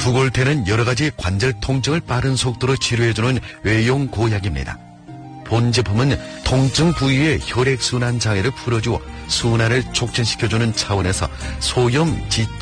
두골태는 여러가지 관절 통증을 빠른 속도로 치료해주는 외용 고약입니다. 본 제품은 통증 부위의 혈액순환 장애를 풀어주어 순환을 촉진시켜주는 차원에서 소염,